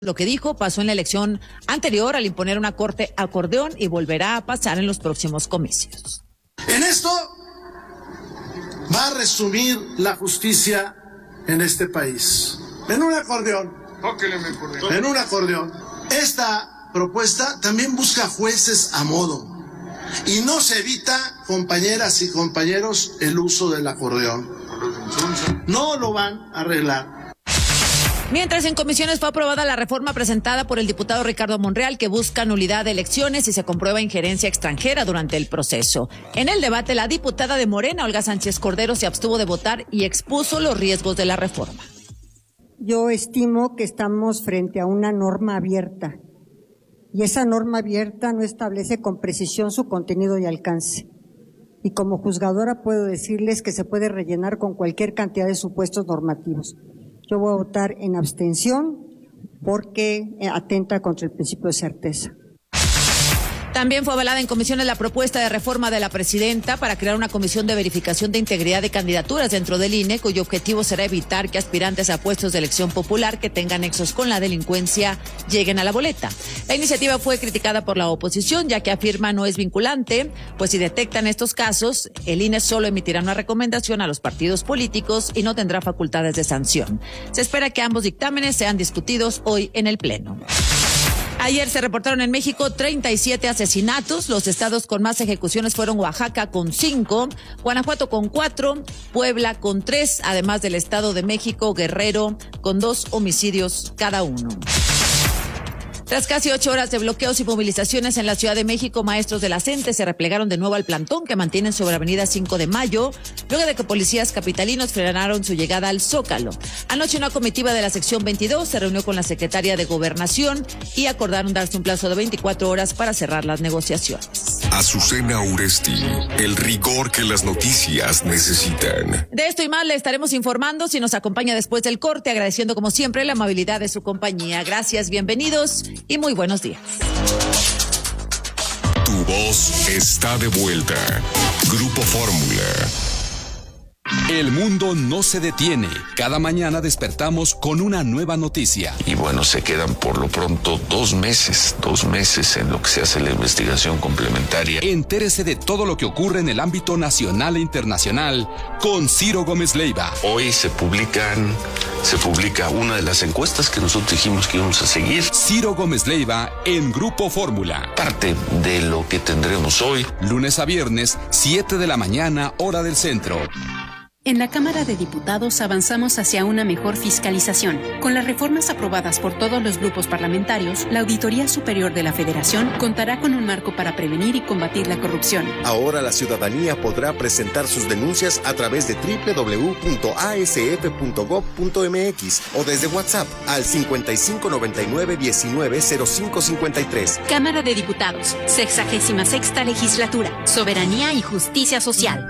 Lo que dijo pasó en la elección anterior al imponer una corte acordeón y volverá a pasar en los próximos comicios. En esto va a resumir la justicia en este país. En un acordeón. En un acordeón. Esta propuesta también busca jueces a modo y no se evita, compañeras y compañeros, el uso del acordeón. No lo van a arreglar. Mientras en comisiones fue aprobada la reforma presentada por el diputado Ricardo Monreal que busca nulidad de elecciones y se comprueba injerencia extranjera durante el proceso. En el debate, la diputada de Morena, Olga Sánchez Cordero, se abstuvo de votar y expuso los riesgos de la reforma. Yo estimo que estamos frente a una norma abierta y esa norma abierta no establece con precisión su contenido y alcance. Y como juzgadora puedo decirles que se puede rellenar con cualquier cantidad de supuestos normativos. Yo voy a votar en abstención porque atenta contra el principio de certeza. También fue avalada en comisiones la propuesta de reforma de la presidenta para crear una comisión de verificación de integridad de candidaturas dentro del INE, cuyo objetivo será evitar que aspirantes a puestos de elección popular que tengan nexos con la delincuencia lleguen a la boleta. La iniciativa fue criticada por la oposición, ya que afirma no es vinculante, pues si detectan estos casos, el INE solo emitirá una recomendación a los partidos políticos y no tendrá facultades de sanción. Se espera que ambos dictámenes sean discutidos hoy en el Pleno. Ayer se reportaron en México 37 asesinatos. Los estados con más ejecuciones fueron Oaxaca con 5, Guanajuato con 4, Puebla con 3, además del Estado de México, Guerrero con 2 homicidios cada uno. Tras casi 8 horas de bloqueos y movilizaciones en la Ciudad de México, maestros de la CENTE se replegaron de nuevo al plantón que mantienen sobre Avenida 5 de Mayo, luego de que policías capitalinos frenaron su llegada al Zócalo. Anoche una comitiva de la sección 22 se reunió con la secretaria de Gobernación y acordaron darse un plazo de 24 horas para cerrar las negociaciones. Azucena Uresti, el rigor que las noticias necesitan. De esto y más le estaremos informando si nos acompaña después del corte, agradeciendo como siempre la amabilidad de su compañía. Gracias, bienvenidos y muy buenos días. Tu voz está de vuelta. Grupo Fórmula. El mundo no se detiene. Cada mañana despertamos con una nueva noticia. Y bueno, se quedan por lo pronto 2 meses en lo que se hace la investigación complementaria. Entérese de todo lo que ocurre en el ámbito nacional e internacional con Ciro Gómez Leiva. Hoy se publica una de las encuestas que nosotros dijimos que íbamos a seguir. Ciro Gómez Leiva en Grupo Fórmula. Parte de lo que tendremos hoy. Lunes a viernes, 7 de la mañana, hora del centro. En la Cámara de Diputados avanzamos hacia una mejor fiscalización. Con las reformas aprobadas por todos los grupos parlamentarios, la Auditoría Superior de la Federación contará con un marco para prevenir y combatir la corrupción. Ahora la ciudadanía podrá presentar sus denuncias a través de www.asf.gov.mx o desde WhatsApp al 5599-190553. Cámara de Diputados, 66ª Legislatura, Soberanía y Justicia Social.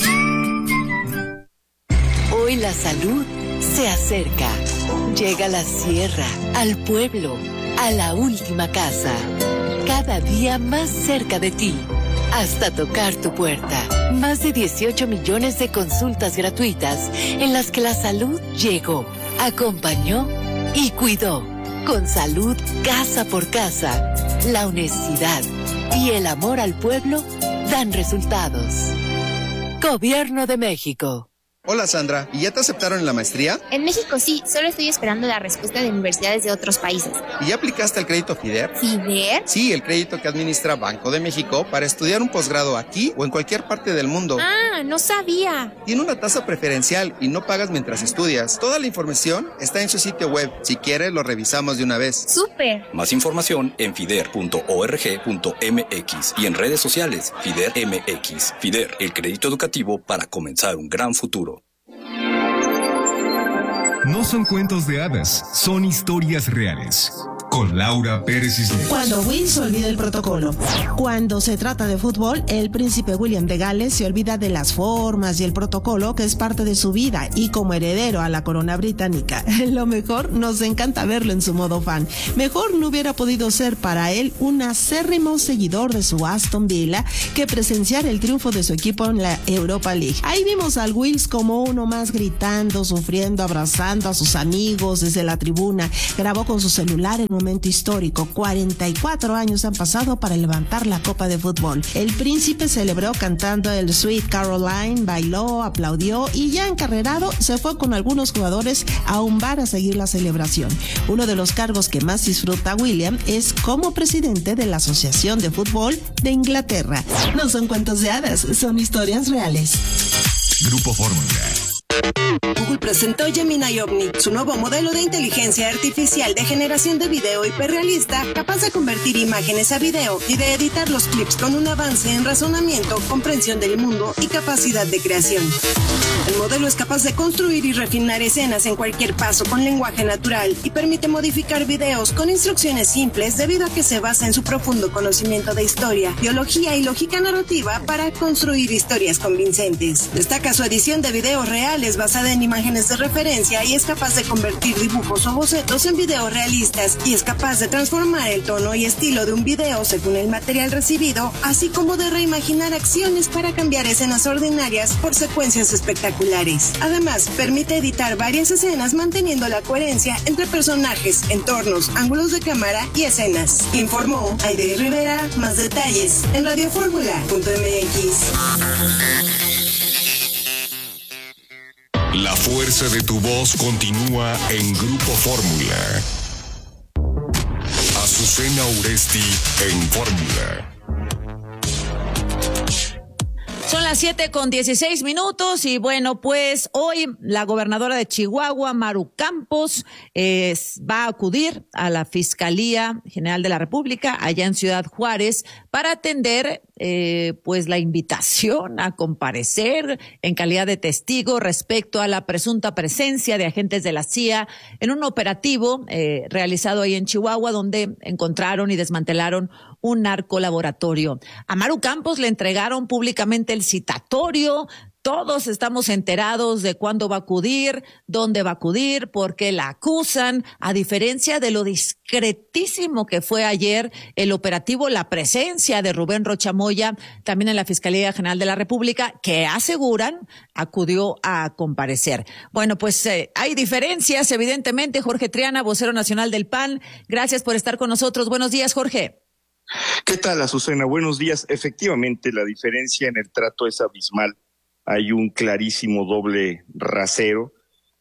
Hoy la salud se acerca. Llega a la sierra, al pueblo, a la última casa. Cada día más cerca de ti, hasta tocar tu puerta. Más de 18 millones de consultas gratuitas en las que la salud llegó, acompañó y cuidó. Con salud casa por casa, la honestidad y el amor al pueblo dan resultados. Gobierno de México. Hola Sandra, ¿y ya te aceptaron en la maestría? En México sí, solo estoy esperando la respuesta de universidades de otros países. ¿Y ya aplicaste el crédito FIDER? ¿FIDER? Sí, el crédito que administra Banco de México para estudiar un posgrado aquí o en cualquier parte del mundo. Ah, no sabía. Tiene una tasa preferencial y no pagas mientras estudias. Toda la información está en su sitio web. Si quieres, lo revisamos de una vez. ¡Súper! Más información en fider.org.mx y en redes sociales FIDER MX. FIDER, el crédito educativo para comenzar un gran futuro. No son cuentos de hadas, son historias reales. con Laura Pérez Cisneros. Cuando Will se olvida el protocolo. Cuando se trata de fútbol, el príncipe William de Gales se olvida de las formas y el protocolo que es parte de su vida, y como heredero a la corona británica, lo mejor, nos encanta verlo en su modo fan. Mejor no hubiera podido ser para él un acérrimo seguidor de su Aston Villa que presenciar el triunfo de su equipo en la Europa League. Ahí vimos al Wills como uno más, gritando, sufriendo, abrazando a sus amigos desde la tribuna. Grabó con su celular el momento histórico. 44 años han pasado para levantar la copa de fútbol. El príncipe celebró cantando el Sweet Caroline, bailó, aplaudió y ya encarrerado se fue con algunos jugadores a un bar a seguir la celebración. Uno de los cargos que más disfruta William es como presidente de la Asociación de Fútbol de Inglaterra. No son cuentos de hadas, son historias reales. Grupo Fórmula. Google presentó Gemini Omni, su nuevo modelo de inteligencia artificial de generación de video hiperrealista, capaz de convertir imágenes a video y de editar los clips con un avance en razonamiento, comprensión del mundo y capacidad de creación. El modelo es capaz de construir y refinar escenas en cualquier paso con lenguaje natural y permite modificar videos con instrucciones simples debido a que se basa en su profundo conocimiento de historia, biología y lógica narrativa para construir historias convincentes. Destaca su edición de videos reales basada en imágenes de referencia y es capaz de convertir dibujos o bocetos en videos realistas y es capaz de transformar el tono y estilo de un video según el material recibido, así como de reimaginar acciones para cambiar escenas ordinarias por secuencias espectaculares. Además, permite editar varias escenas manteniendo la coherencia entre personajes, entornos, ángulos de cámara y escenas. Informó Aide Rivera. Más detalles en radioformula.mx. La fuerza de tu voz continúa en Grupo Fórmula. Azucena Uresti en Fórmula. Son las 7:16 y bueno, pues hoy la gobernadora de Chihuahua, Maru Campos, va a acudir a la Fiscalía General de la República allá en Ciudad Juárez para atender pues la invitación a comparecer en calidad de testigo respecto a la presunta presencia de agentes de la CIA en un operativo realizado ahí en Chihuahua, donde encontraron y desmantelaron un narcolaboratorio. A Maru Campos le entregaron públicamente el citatorio. Todos estamos enterados de cuándo va a acudir, dónde va a acudir, por qué la acusan, a diferencia de lo discretísimo que fue ayer el operativo, la presencia de Rubén Rocha Moya, también en la Fiscalía General de la República, que aseguran acudió a comparecer. Bueno, pues hay diferencias, evidentemente. Jorge Triana, vocero nacional del PAN, gracias por estar con nosotros. Buenos días, Jorge. ¿Qué tal, Azucena? Buenos días. Efectivamente, la diferencia en el trato es abismal. Hay un clarísimo doble rasero.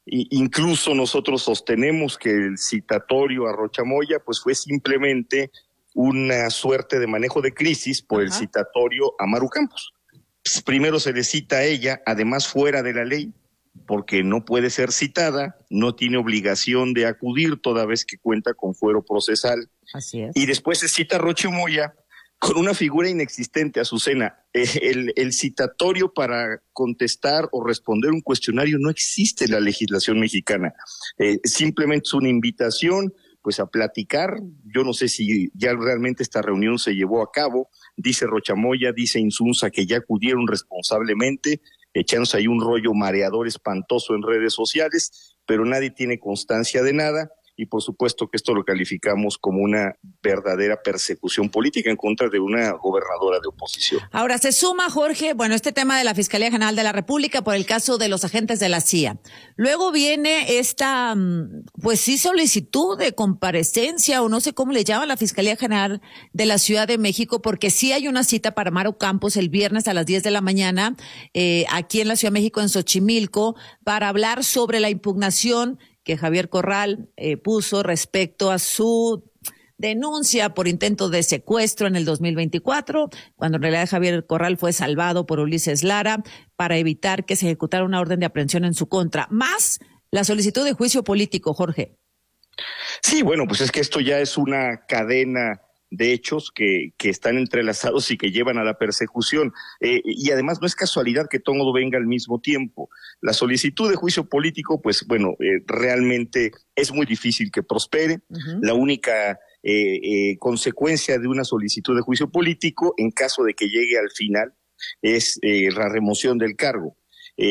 Incluso nosotros sostenemos que el citatorio a Rocha Moya pues fue simplemente una suerte de manejo de crisis por el citatorio a Maru Campos. Pues primero se le cita a ella, además fuera de la ley, porque no puede ser citada, no tiene obligación de acudir toda vez que cuenta con fuero procesal. Así es. Y después se cita a Rocha Moya con una figura inexistente, Azucena. El citatorio para contestar o responder un cuestionario no existe en la legislación mexicana. Simplemente es una invitación pues a platicar. Yo no sé si ya realmente esta reunión se llevó a cabo. Dice Rocha Moya, dice Insunza que ya acudieron responsablemente, echándose ahí un rollo mareador espantoso en redes sociales, pero nadie tiene constancia de nada. Y por supuesto que esto lo calificamos como una verdadera persecución política en contra de una gobernadora de oposición. Ahora se suma, Jorge, bueno, este tema de la Fiscalía General de la República por el caso de los agentes de la CIA. Luego viene esta, pues sí, solicitud de comparecencia, o no sé cómo le llaman, la Fiscalía General de la Ciudad de México, porque sí hay una cita para Maru Campos el viernes a las 10 de la mañana, aquí en la Ciudad de México, en Xochimilco, para hablar sobre la impugnación que Javier Corral puso respecto a su denuncia por intento de secuestro en el 2024, cuando en realidad Javier Corral fue salvado por Ulises Lara para evitar que se ejecutara una orden de aprehensión en su contra, más la solicitud de juicio político, Jorge. Sí, bueno, pues es que esto ya es una cadena de hechos que están entrelazados y que llevan a la persecución. Y además no es casualidad que todo venga al mismo tiempo. La solicitud de juicio político, pues bueno, realmente es muy difícil que prospere. La única consecuencia de una solicitud de juicio político, en caso de que llegue al final, es la remoción del cargo.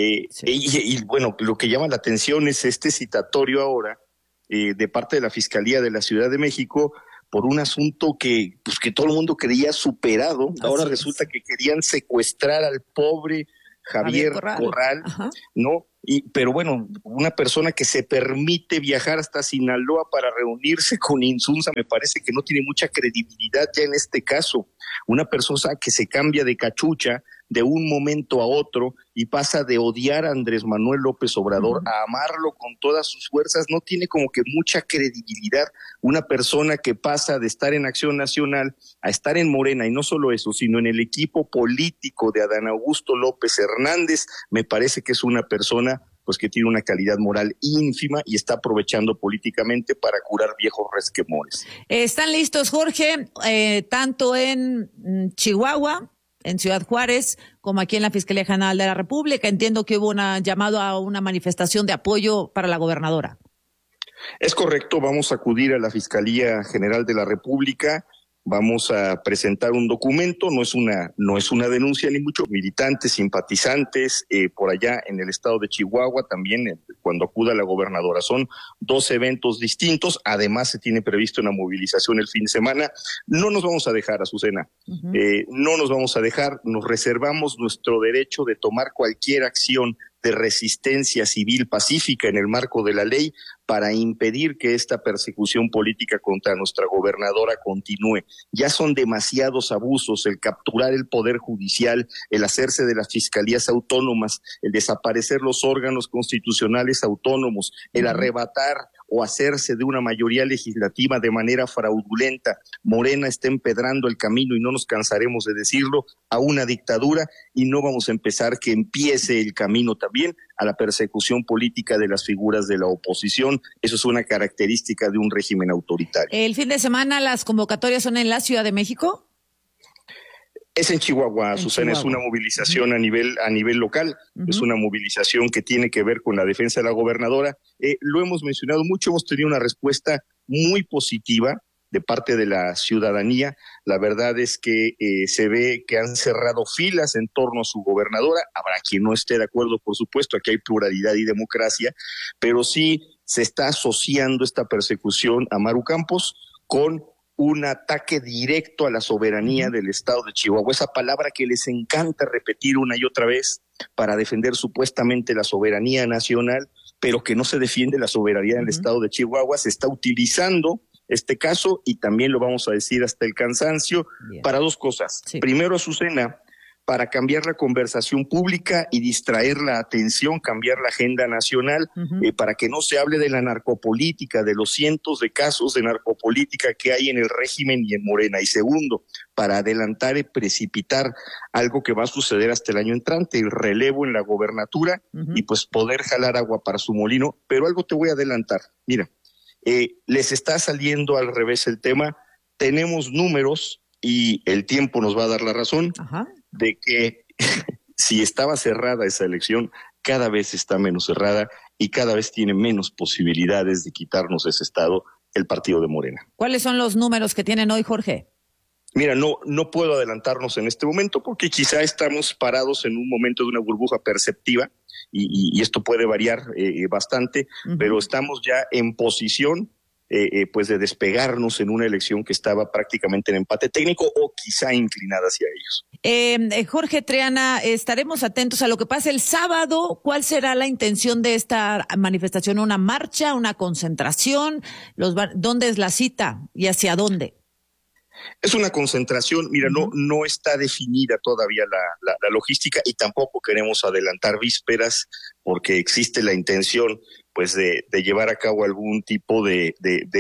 Y bueno, lo que llama la atención es este citatorio ahora de parte de la Fiscalía de la Ciudad de México por un asunto que todo el mundo creía superado. Ahora resulta que querían secuestrar al pobre Javier Corral, ¿no? Pero bueno, una persona que se permite viajar hasta Sinaloa para reunirse con Insunza, me parece que no tiene mucha credibilidad ya en este caso. Una persona que se cambia de cachucha de un momento a otro y pasa de odiar a Andrés Manuel López Obrador a amarlo con todas sus fuerzas, no tiene como que mucha credibilidad. Una persona que pasa de estar en Acción Nacional a estar en Morena, y no solo eso, sino en el equipo político de Adán Augusto López Hernández, me parece que es una persona pues que tiene una calidad moral ínfima y está aprovechando políticamente para curar viejos resquemores. Están listos, Jorge, tanto en Chihuahua, en Ciudad Juárez, como aquí en la Fiscalía General de la República. Entiendo que hubo un llamado a una manifestación de apoyo para la gobernadora. Es correcto, vamos a acudir a la Fiscalía General de la República, vamos a presentar un documento, no es una denuncia ni mucho, militantes, simpatizantes, por allá en el estado de Chihuahua también, cuando acuda la gobernadora. Son 2 eventos distintos, además se tiene previsto una movilización el fin de semana. No nos vamos a dejar, Azucena, no nos vamos a dejar, nos reservamos nuestro derecho de tomar cualquier acción de resistencia civil pacífica en el marco de la ley para impedir que esta persecución política contra nuestra gobernadora continúe. Ya son demasiados abusos, el capturar el poder judicial, el hacerse de las fiscalías autónomas, el desaparecer los órganos constitucionales autónomos, el arrebatar o hacerse de una mayoría legislativa de manera fraudulenta. Morena está empedrando el camino, y no nos cansaremos de decirlo, a una dictadura, y no vamos a empezar que empiece el camino también a la persecución política de las figuras de la oposición. Eso es una característica de un régimen autoritario. ¿El fin de semana las convocatorias son en la Ciudad de México? Es en Chihuahua, Azucena, es una movilización a nivel local, es una movilización que tiene que ver con la defensa de la gobernadora. Lo hemos mencionado mucho, hemos tenido una respuesta muy positiva de parte de la ciudadanía. La verdad es que se ve que han cerrado filas en torno a su gobernadora. Habrá quien no esté de acuerdo, por supuesto, aquí hay pluralidad y democracia, pero sí se está asociando esta persecución a Maru Campos con un ataque directo a la soberanía del estado de Chihuahua, esa palabra que les encanta repetir una y otra vez para defender supuestamente la soberanía nacional, pero que no se defiende la soberanía del estado de Chihuahua. Se está utilizando este caso, y también lo vamos a decir hasta el cansancio, para 2 cosas. Primero, Azucena, para cambiar la conversación pública y distraer la atención, cambiar la agenda nacional, para que no se hable de la narcopolítica, de los cientos de casos de narcopolítica que hay en el régimen y en Morena. Y segundo, para adelantar y precipitar algo que va a suceder hasta el año entrante, el relevo en la gobernatura, y pues poder jalar agua para su molino. Pero algo te voy a adelantar. Mira, les está saliendo al revés el tema. Tenemos números, y el tiempo nos va a dar la razón, de que si estaba cerrada esa elección, cada vez está menos cerrada y cada vez tiene menos posibilidades de quitarnos ese estado el partido de Morena. ¿Cuáles son los números que tienen hoy, Jorge? Mira, no puedo adelantarnos en este momento porque quizá estamos parados en un momento de una burbuja perceptiva y esto puede variar bastante, pero estamos ya en posición pues de despegarnos en una elección que estaba prácticamente en empate técnico o quizá inclinada hacia ellos. Jorge Triana, estaremos atentos a lo que pase el sábado. ¿Cuál será la intención de esta manifestación? ¿Una marcha, una concentración? ¿Dónde es la cita y hacia dónde? Es una concentración, mira, no está definida todavía la logística, y tampoco queremos adelantar vísperas porque existe la intención pues de llevar a cabo algún tipo de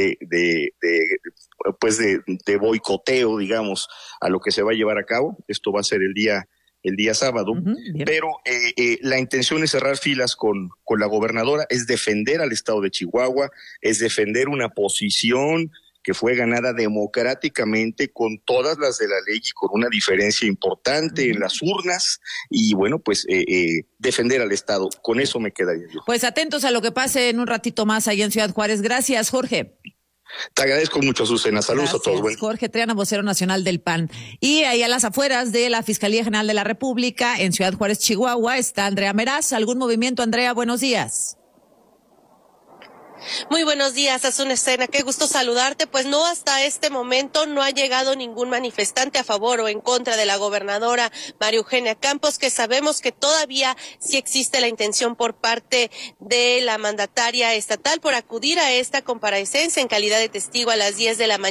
boicoteo, digamos, a lo que se va a llevar a cabo. Esto va a ser el día sábado, pero la intención es cerrar filas con la gobernadora, es defender al estado de Chihuahua, es defender una posición que fue ganada democráticamente con todas las de la ley y con una diferencia importante en las urnas y bueno, pues defender al Estado. Con eso me quedaría yo. Pues atentos a lo que pase en un ratito más allá en Ciudad Juárez. Gracias, Jorge. Te agradezco mucho, Azucena. Saludos a todos. Bueno. Jorge Triana, vocero nacional del PAN. Y ahí a las afueras de la Fiscalía General de la República, en Ciudad Juárez, Chihuahua, está Andrea Meraz. ¿Algún movimiento, Andrea? Buenos días. Muy buenos días, Azucena, qué gusto saludarte. Pues no, hasta este momento no ha llegado ningún manifestante a favor o en contra de la gobernadora María Eugenia Campos, que sabemos que todavía sí existe la intención por parte de la mandataria estatal por acudir a esta comparecencia en calidad de testigo a las 10 de la mañana.